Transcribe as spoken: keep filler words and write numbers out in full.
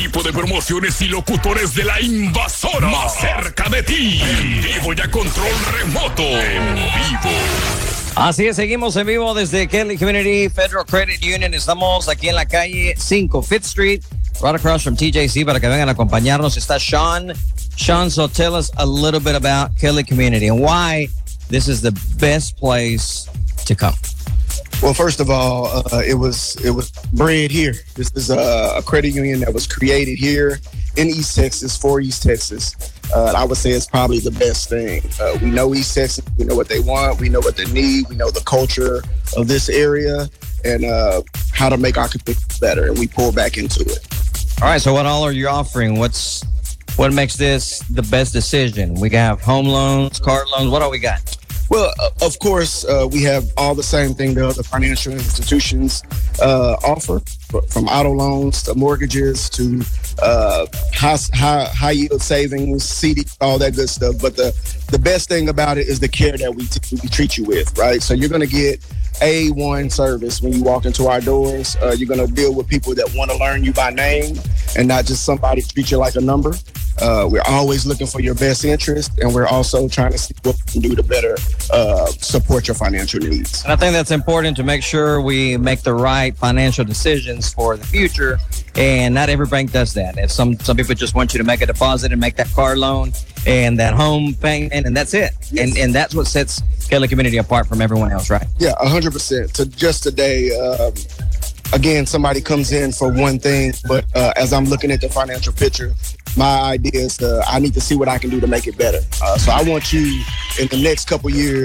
equipo de promociones y locutores de la Invasora. Más cerca de ti. En vivo y a control remoto. En vivo. Así es, seguimos en vivo desde Kelly Community Federal Credit Union. Estamos aquí en la calle cinco, Fifth Street, right across from T J C, para que vengan a acompañarnos. Está Sean. Sean, so tell us a little bit about Kelly Community and why this is the best place to come. Well, first of all, uh, it was it was bred here. This is a, a credit union that was created here in East Texas for East Texas. Uh, I would say it's probably the best thing. Uh, we know East Texas. We know what they want. We know what they need. We know the culture of this area and uh, how to make our community better. And we pull back into it. All right. So what all are you offering? What's what makes this the best decision? We have home loans, car loans. What all we got? Well, uh, of course, uh, we have all the same thing that other financial institutions uh, offer, from auto loans to mortgages to uh, high, high, high yield savings, C D, all that good stuff. But the, the best thing about it is the care that we, t- we treat you with, right? So you're going to get A one service when you walk into our doors. Uh, you're going to deal with people that want to learn you by name and not just somebody treat you like a number. Uh, we're always looking for your best interest, and we're also trying to see what we can do to better uh, support your financial needs. And I think that's important to make sure we make the right financial decisions for the future, and not every bank does that. And some, some people just want you to make a deposit and make that car loan and that home payment, and that's it. Yes. And and that's what sets Kelly Community apart from everyone else, right? Yeah, one hundred percent. To just today, um, again, somebody comes in for one thing, but uh, as I'm looking at the financial picture, my idea is uh, I need to see what I can do to make it better. Uh, so I want you in the next couple years